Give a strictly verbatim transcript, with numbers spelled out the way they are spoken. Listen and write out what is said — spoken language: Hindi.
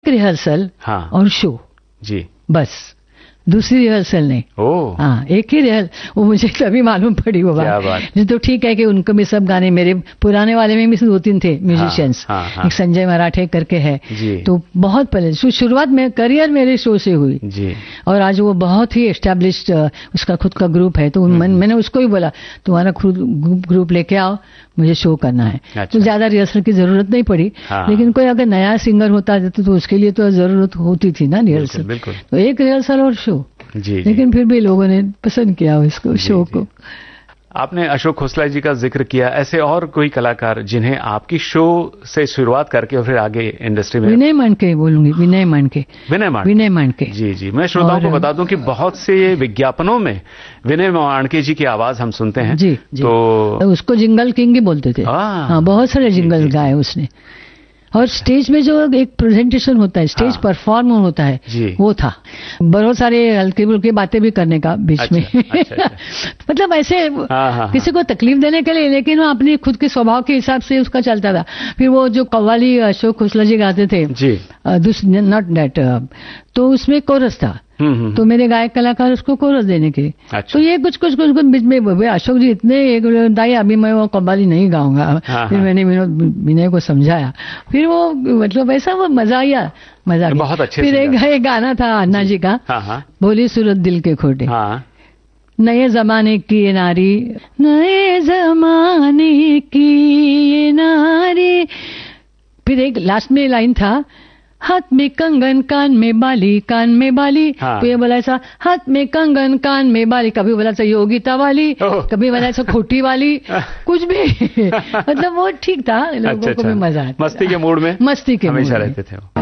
रिहर्सल हाँ। और शो जी, बस, दूसरी रिहर्सल नहीं। ओह, हाँ, एक ही रिहर्सल। वो मुझे तभी मालूम पड़ी वो क्या बात। बात। तो ठीक है कि उनको भी सब गाने, मेरे पुराने वाले में भी दो तीन थे म्यूजिशियंस। हाँ, हाँ, हाँ। एक संजय मराठे करके है जी। तो बहुत पहले शु, शुरुआत में करियर मेरे शो से हुई जी। और आज वो बहुत ही एस्टेब्लिश्ड उसका खुद का ग्रुप है। तो मन, मैंने उसको ही बोला तुम्हारा खुद ग्रुप लेके आओ, मुझे शो करना है। अच्छा। तो ज्यादा रिहर्सल की जरूरत नहीं पड़ी। हाँ। लेकिन कोई अगर नया सिंगर होता तो, तो उसके लिए तो जरूरत होती थी ना रिहर्सल। बिल्कुल, तो एक रिहर्सल और शो। जी, जी। लेकिन फिर भी लोगों ने पसंद किया उसको, शो को। आपने अशोक खोसला जी का जिक्र किया, ऐसे और कोई कलाकार जिन्हें आपकी शो से शुरुआत करके और फिर आगे इंडस्ट्री में? विनय मांडके बोलूंगी, विनय मांडके। विनय मांडके, विनय मांडके। जी जी। मैं श्रोताओं को बता दूं कि बहुत से विज्ञापनों में विनय मांडके जी की आवाज हम सुनते हैं। जी, जी। तो उसको जिंगल किंग ही बोलते थे। हाँ, बहुत सारे जिंगल गाए उसने। और स्टेज में जो एक प्रेजेंटेशन होता है, स्टेज हाँ। परफॉर्म होता है, वो था। बहुत सारे हल्के बुल्के बातें भी करने का बीच अच्छा, में अच्छा, अच्छा। मतलब ऐसे हाँ, हाँ, किसी को तकलीफ देने के लिए, लेकिन वो अपने खुद के स्वभाव के हिसाब से उसका चलता था। फिर वो जो कव्वाली अशोक खोसला जी गाते थे, नॉट दैट, तो उसमें कोरस था। तो मेरे गायक कलाकार उसको कोरस देने के। अच्छा। तो ये कुछ कुछ कुछ कुछ बीच में अशोक जी इतने दाई, अभी मैं वो कव्वाली नहीं गाऊंगा। हाँ, फिर हाँ। मैंने विनय को समझाया, फिर वो मतलब ऐसा वो मजा आया, मजा बहुत अच्छे। फिर एक, एक गाना था अन्ना जी का, हाँ, हाँ। बोली सूरत दिल के खोटे। हाँ। नए जमाने की ये नारी, नए जमाने की ये नारी। फिर एक लास्ट में लाइन था, हाथ में कंगन कान में बाली, कान में बाली। हाँ। तो ये बोला ऐसा, हाथ में कंगन कान में बाली। कभी बोला ऐसा योगिता वाली, कभी बोला ऐसा खोटी वाली, कुछ भी मतलब वो ठीक था, लोगों अच्छा, को भी मजा आता। मस्ती के मूड में, मस्ती के हमेशा रहते थे।